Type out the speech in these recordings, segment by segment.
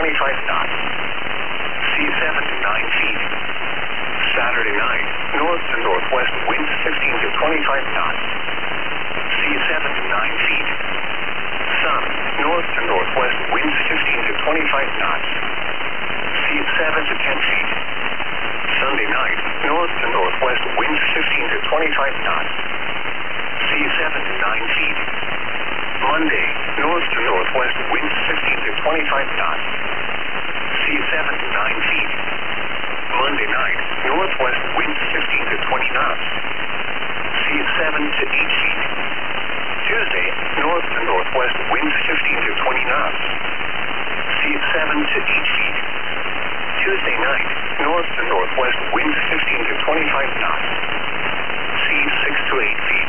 25 knots. Sea 7 to 9 feet. Saturday night, north to northwest winds 15 to 25 knots. Sea 7 to 9 feet. Sun, north to northwest winds 15 to 25 knots. Sea 7 to 10 feet. Sunday night, north to northwest winds 15 to 25 knots. Sea 7 to 9 feet. Monday, north to northwest winds 15 to 25 knots. Sea 7 to 9 feet. Monday night, northwest winds 15 to 20 knots. Sea 7 to 8 feet. Tuesday, north to northwest winds 15 to 20 knots. Sea 7 to 8 feet. Tuesday night, north to northwest winds 15 to 25 knots. Sea 6 to 8 feet.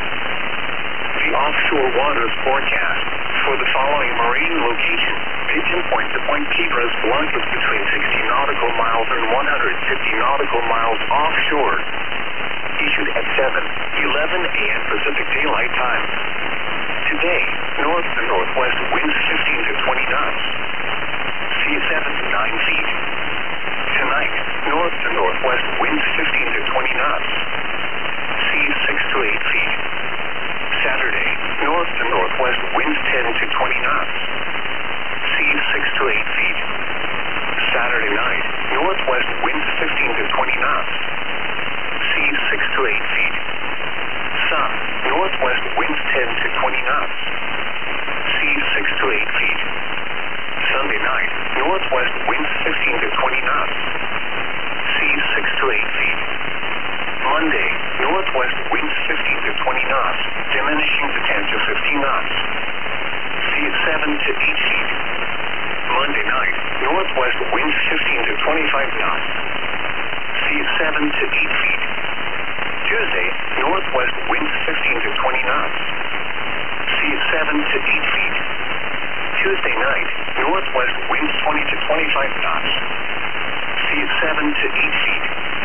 The offshore waters forecast for the following marine location: Pigeon Point to Point Kibras, waters between 60 nautical miles and 150 nautical miles offshore. Issued at 7:11 a.m. Pacific Daylight Time. Today, north to northwest winds 15 to 20 knots. Sea 7 to 9 feet. Tonight, north to northwest winds 15 to 20 knots. Sea 6 to 8 feet. Saturday, north to northwest winds 10 to 20 knots. Sea 6 to 8 feet. Saturday night, northwest winds 15 to 20 knots. Sea 6 to 8 feet. Sun, northwest winds 10 to 20 knots. Sea 6 to 8 feet. Sunday night, northwest winds 15 to 20 knots. Sea 6 to 8 feet. Monday, northwest winds 15 to 20 knots, diminishing to 10 to 15 knots. Sea 7 to 8 feet. Monday night, northwest winds 15 to 25 knots. Sea 7 to 8 feet. Tuesday, northwest winds 15 to 20 knots. Sea 7 to 8 feet. Tuesday night, northwest winds 20 to 25 knots. Sea 7 to 8 feet.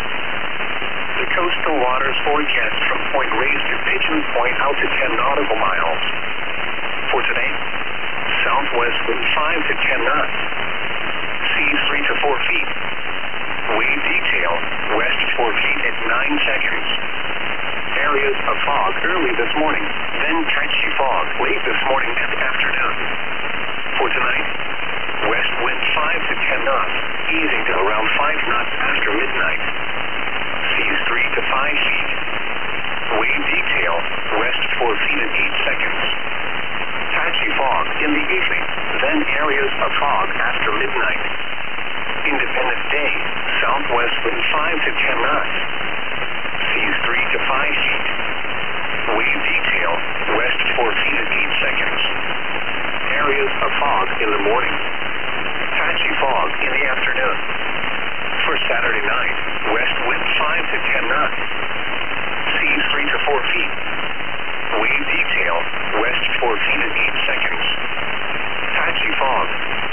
The coastal waters forecast from Point Reyes to Pigeon Point out to 10 nautical miles. For today, southwest wind 5 to 10 knots. Seas 3 to 4 feet. Wave detail, west 4 feet at 9 seconds. Areas of fog early this morning, then patchy fog late this morning and afternoon. For tonight, west wind 5 to 10 knots, easing to around 5 knots after midnight. Seas 3 to 5 feet. Wave detail, west 4 feet and 8 seconds. Patchy fog in the evening, then areas of fog after midnight. Independence Day, southwest wind 5 to 10 knots. Seas 3 to 5 feet. Wave detail, west 4 feet and 8 seconds. Areas of fog in the morning. Patchy fog in the afternoon. For Saturday night, west wind 5 to 10 knots. Seas 3 to 4 feet. Wave detail, west 4 feet and 8 seconds. Patchy fog.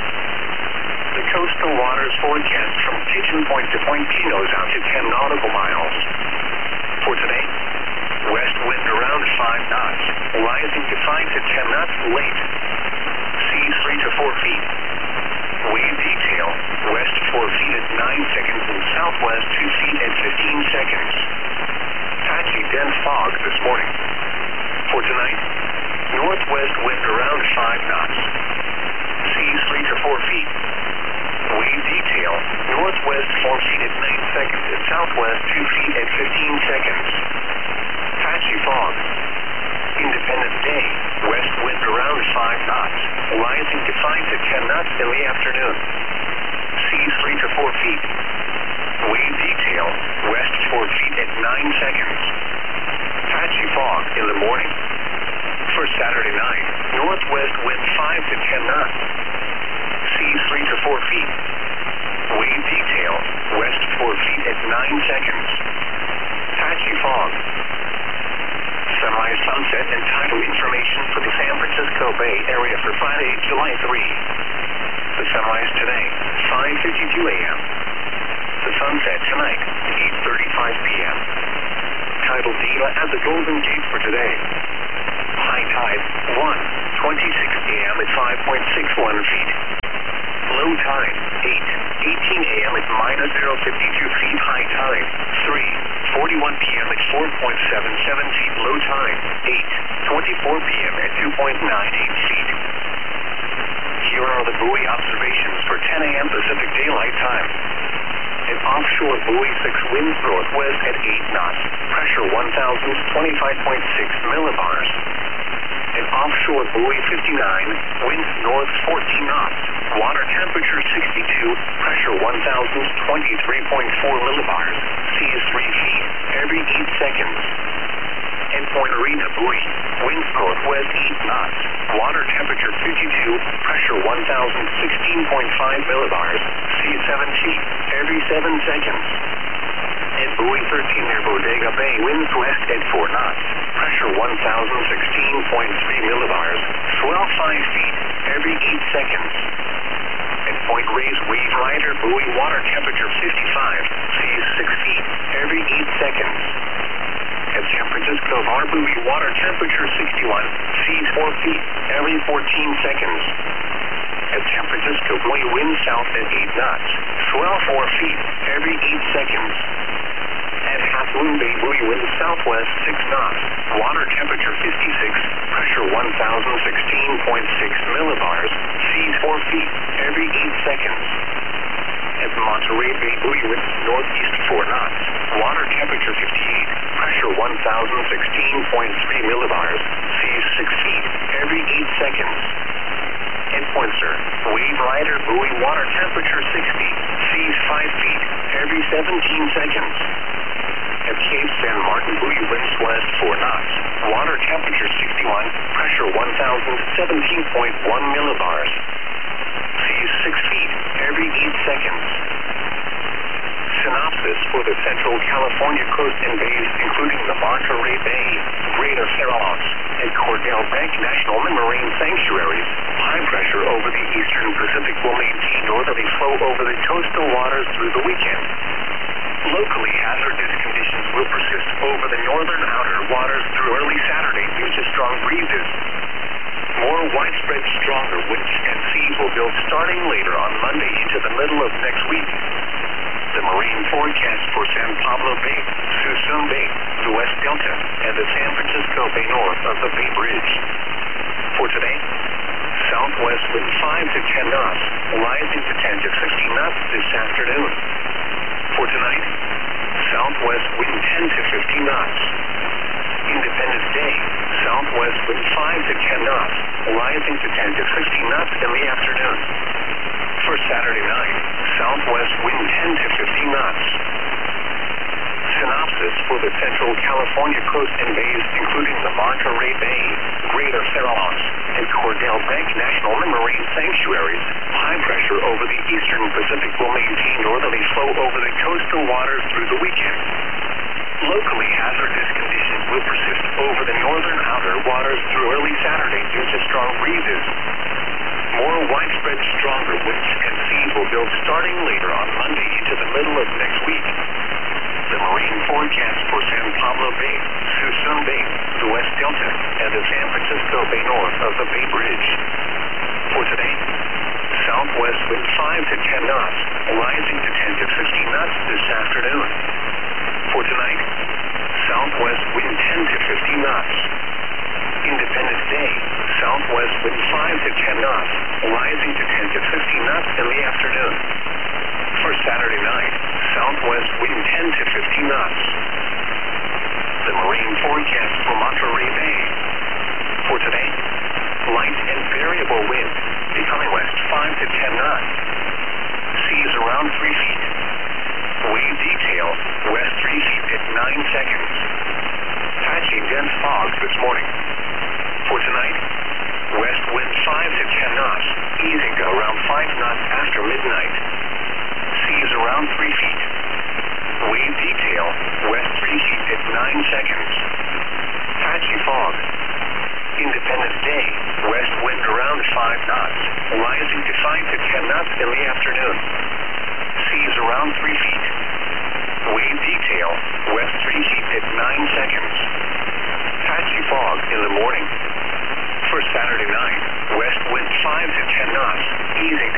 The coastal waters forecast from Pigeon Point to Point Pinos out to 10 nautical miles. For today, west wind around 5 knots, rising to 5 to 10 knots late. Seas 3 to 4 feet. Wave detail, west 4 feet at 9 seconds and southwest 2 feet at 15 seconds. Patchy dense fog this morning. For tonight, northwest wind around 5 knots. Seas 3 to 4 feet. Wave detail, northwest 4 feet at 9 seconds and southwest 2 feet at 15 seconds. Patchy fog. Independence Day, west wind around 5 knots, rising to 5 to 10 knots in the afternoon. Seas 3 to 4 feet. Wave detail, west 4 feet at 9 seconds. Patchy fog in the morning. For Saturday night, northwest wind 5 to 10 knots. Seas 3 to 4 feet. Wave detail, west 4 feet at 9 seconds. Patchy fog. Semi-sunset and tidal information for the San Francisco Bay Area for Friday, July 3. The sunrise today, 5:52 a.m. The sunset tonight, 8:35 p.m. Tidal data at the Golden Gate for today. High tide, 1:26 a.m. at 5.61 feet. Low tide. 0, 52 feet high tide. 3:41 p.m. at 4.77 feet low tide. 8:24 p.m. at 2.98 feet. Here are the buoy observations for 10 a.m. Pacific Daylight Time. An offshore buoy 6 winds northwest at 8 knots. Pressure 1,025.6 millibars. An offshore buoy 59, winds north 14 knots. Water temperature 62, pressure 1,023.4 millibars. Seas 3 feet every 8 seconds. Endpoint Arena buoy, winds northwest 8 knots. Water temperature 52, pressure 1,016.5 millibars. Seas 7 feet every 7 seconds. At buoy 13 near Bodega Bay, winds west at 4 knots. Pressure 1,016.3 millibars. Swell 5 feet every 8 seconds. At Point Reyes Wave Rider buoy, water temperature 55. Seas 6 feet every 8 seconds. At San Francisco Bar buoy, water temperature 61. Seas 4 feet every 14 seconds. At San Francisco buoy, wind south at 8 knots. Swell 4 feet every 8 seconds. At Half Moon Bay buoy, wind southwest 6 knots. Water temperature 56. Pressure 1,016.6 millibars. Seas 4 feet every 8 seconds. At Monterey Bay buoy, wind northeast 4 knots. Water temperature 58. Pressure 1,016.3 millibars. Seas 6 feet every 8 seconds. Endpoint Sir, Wave Rider buoy, water temperature 60. Seas 5 feet every 17 seconds. At Cape San Martin buoy, winds west 4 knots. Water temperature 61. Pressure 1,017.1 millibars. Seas 6 feet every 8 seconds. Synopsis for the Central California coast and bays, including the Monterey Bay, Greater Farallons, and Cordell Bank National Marine Sanctuaries. High pressure over the eastern Pacific will maintain northerly flow over the coastal waters through the weekend. Locally, hazardous conditions will persist over the northern outer waters through early Saturday due to strong breezes. More widespread, stronger winds and seas will build starting later on Monday into the middle of next week. The marine forecast for San Pablo Bay, Suisun Bay, the West Delta, and the San Francisco Bay north of the Bay Bridge. For today, southwest wind 5 to 10 knots, rising to 10 to 15 knots this afternoon. For tonight, southwest wind 10 to 15 knots. Independence Day, southwest wind 5 to 10 knots, rising to 10 to 15 knots in the afternoon. For Saturday night, southwest wind 10 to 15 knots. Synopsis for the Central California coast and bays, including the Monterey Bay, Greater Farallons, and Cordell Bank National Marine Sanctuaries. High pressure over the eastern Pacific will maintain northerly flow over the coastal waters through the weekend. Locally, hazardous conditions will persist over the northern outer waters through early Saturday due to strong breezes. More widespread, stronger winds and seas will build starting later on Monday into the middle of next week. The marine forecast for San Pablo Bay, Suisun Bay, the West Delta, and the San Francisco Bay north of the Bay Bridge. For today, southwest wind 5 to 10 knots, rising to 10 to 15 knots this afternoon. For tonight, southwest wind 10 to 15 knots. Independence Day, southwest wind 5 to 10 knots, rising to 10 to 15 knots in the afternoon. For Saturday night, southwest wind 10 to 15 knots. The marine forecast for Monterey Bay. For today, light and variable wind, becoming west 5 to 10 knots. Seas around 3 feet. Wave detail, west 3 feet at 9 seconds. Patching dense fog this morning. For tonight, west wind 5 to 10 knots, easing to around 5 knots after midnight. Seas around 3 feet. Wave detail, west 3 feet at 9 seconds. Patchy fog. Independence Day, west wind around 5 knots, rising to 5 to 10 knots in the afternoon. Seas around 3 feet. Wave detail, west 3 feet at 9 seconds. Patchy fog in the morning. For Saturday night, west wind 5 to 10 knots, easing